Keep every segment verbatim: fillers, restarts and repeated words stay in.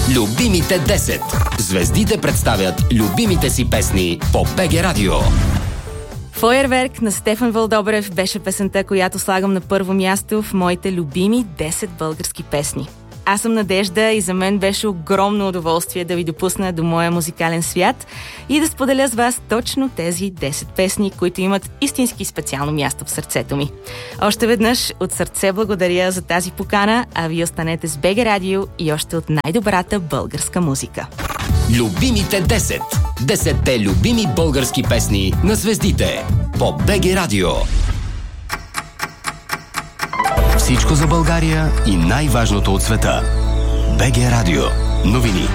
Любимите десет. Звездите представят любимите си песни по БГ Радио. Фойерверк на Стефан Вълдобрев беше песента, която слагам на първо място в моите любими десет български песни. Аз съм Надежда и за мен беше огромно удоволствие да ви допусна до моя музикален свят и да споделя с вас точно тези десет песни, които имат истински специално място в сърцето ми. Още веднъж от сърце благодаря за тази покана, а ви останете с БГ Радио и още от най-добрата българска музика. Любимите десет. Десетте любими български песни на звездите по БГ Радио. Всичко за България и най-важното от света. БГ Радио. Новини.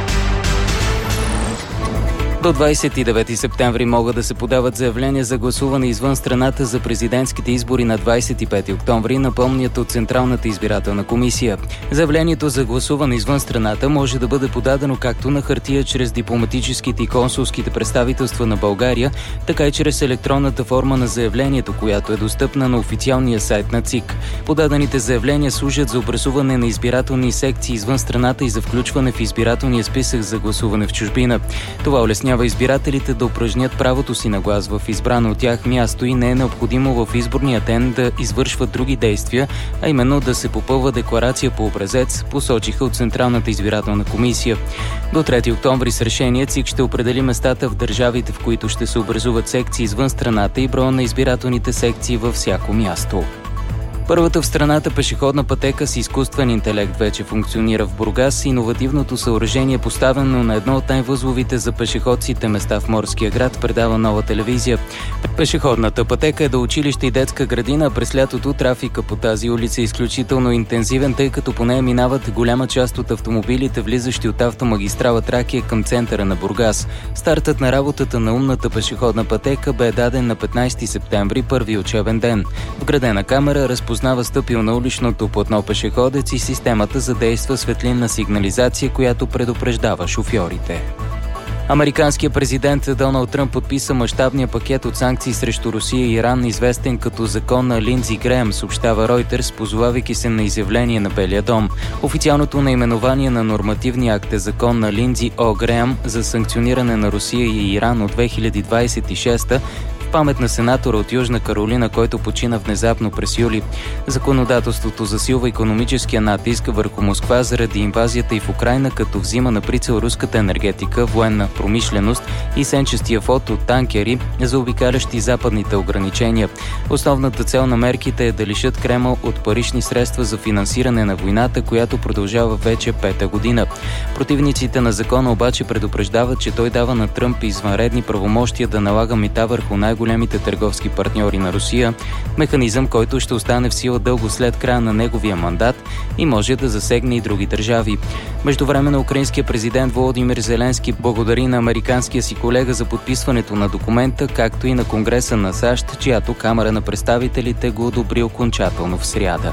До двадесет и девети септември могат да се подават заявления за гласуване извън страната за президентските избори на двадесет и пети октомври, напомнят от Централната избирателна комисия. Заявлението за гласуване извън страната може да бъде подадено както на хартия чрез дипломатическите и консулските представителства на България, така и чрез електронната форма на заявлението, която е достъпна на официалния сайт на ЦИК. Подадените заявления служат за образуване на избирателни секции извън страната и за включване в избирателния списък за гласуване в чужбина. Това улеснява избирателите да упражнят правото си на глас в избрано от тях място и не е необходимо в изборния ден да извършват други действия, а именно да се попълва декларация по образец, посочиха от Централната избирателна комисия. До трети октомври с решение ЦИК ще определи местата в държавите, в които ще се образуват секции извън страната и броя на избирателните секции във всяко място. Първата в страната пешеходна пътека с изкуствен интелект вече функционира в Бургас. Иновативното съоръжение, поставено на едно от най-възловите за пешеходците места в морския град, предава Нова телевизия. Пешеходната пътека е до училище и детска градина. През лятото трафика по тази улица е изключително интензивен, тъй като по нея минават голяма част от автомобилите, влизащи от автомагистрала Тракия към центъра на Бургас. Стартът на работата на умната пешеходна пътека бе даден на петнадесети септември, първи учебен ден. Вградена камера разпознава стъпил на уличното платно пешеходец и системата задейства светлинна сигнализация, която предупреждава шофьорите. Американският президент Доналд Тръмп подписа мащабния пакет от санкции срещу Русия и Иран, известен като закон на Линдзи Греъм, съобщава Ройтерс, позовавайки се на изявление на Белия дом. Официалното наименование на нормативния акт е закон на Линдзи О. Греъм за санкциониране на Русия и Иран от две хиляди двадесет и шеста, памет на сенатора от Южна Каролина, който почина внезапно през юли. Законодателството засилва икономическия натиск върху Москва заради инвазията и в Украйна, като взима на прицел руската енергетика, военна промишленост и сенчестия флот от танкери, заобикалящи западните ограничения. Основната цел на мерките е да лишат Кремъл от парични средства за финансиране на войната, която продължава вече пета година. Противниците на закона обаче предупреждават, че той дава на Тръмп извънредни правомощия да налага мита върху най големите търговски партньори на Русия, механизъм, който ще остане в сила дълго след края на неговия мандат и може да засегне и други държави. Междувременно украинският президент Володимир Зеленски благодари на американския си колега за подписването на документа, както и на Конгреса на САЩ, чиято камара на представителите го одобри окончателно в сряда.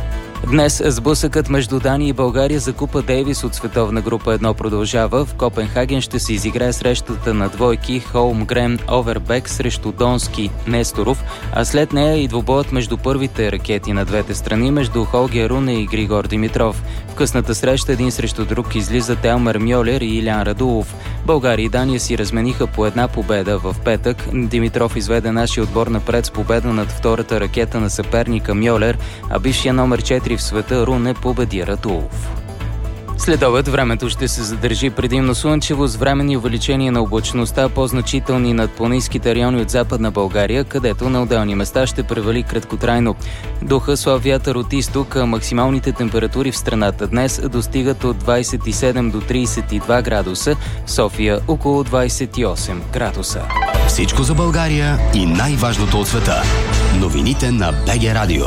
Днес сблъсъкът между Дания и България за Купа Дейвис от световна група едно продължава. В Копенхаген ще се изиграе срещата на двойки Холмгрен Овербек срещу Донски Несторов, а след нея и двубоят между първите ракети на двете страни между Холгер Руне и Григор Димитров. В късната среща един срещу друг излизат Елмер Мьолер и Илян Радулов. България и Дания си размениха по една победа в петък. Димитров изведе нашия отбор напред с победа над втората ракета на съперника Мьолер, а бившия номер четири в света Руне победи Радулов. След обед времето ще се задържи предимно слънчево с временни увеличения на облачността, по-значителни над планинските райони от Западна България, където на отделни места ще превали краткотрайно. Духа слаб вятър от изток, а максималните температури в страната днес достигат от двадесет и седем до тридесет и два градуса, в София около двадесет и осем градуса. Всичко за България и най-важното от света. Новините на БГ Радио.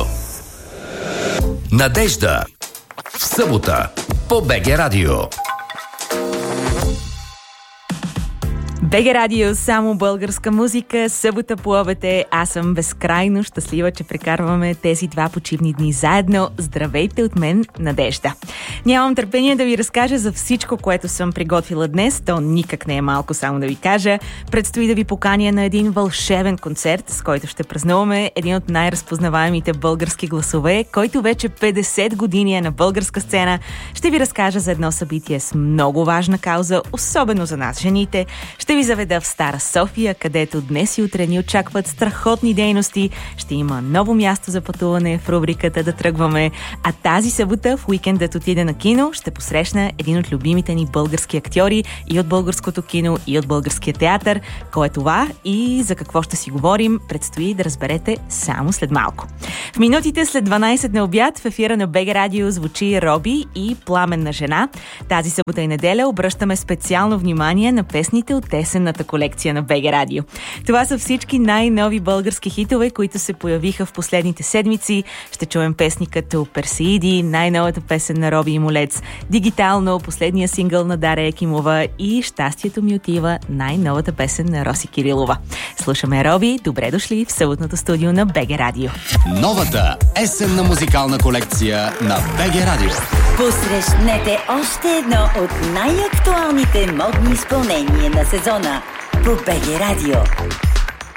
Надежда в събота по БГ Радио. БГ Радио, само българска музика, събота по обед е. Аз съм безкрайно щастлива, че прекарваме тези два почивни дни заедно. Здравейте от мен, Надежда. Нямам търпение да ви разкажа за всичко, което съм приготвила днес. То никак не е малко, само да ви кажа. Предстои да ви поканя на един вълшебен концерт, с който ще празнуваме един от най-разпознаваемите български гласове, който вече петдесет години е на българска сцена. Ще ви разкажа за едно събитие с много важна кауза, особено за нас, жените. Ще ви заведа в Стара София, където днес и утре ни очакват страхотни дейности. Ще има ново място за пътуване в рубриката Да тръгваме. А тази събота в уикендът отиде на кино ще посрещна един от любимите ни български актьори и от българското кино, и от българския театър. Кой е това и за какво ще си говорим, предстои да разберете само след малко. В минутите след дванайсет на обяд в ефира на БГ Радио звучи Роби и Пламенна жена. Тази събота и неделя обръщаме специално внимание на песните от есенната колекция на БГ Радио. Това са всички най-нови български хитове, които се появиха в последните седмици. Ще чуем песни като Персеиди, най-новата песен на Роби и Молец, Дигитално, последния сингъл на Даря Якимова и Щастието ми отива, най-новата песен на Роси Кирилова. Слушаме Роби, добре дошли в съботното студио на БГ Радио. Новата есенна музикална колекция на БГ Радио. Посрещнете още едно от най-актуалните модни изпълнения на сезона по БГ Радио.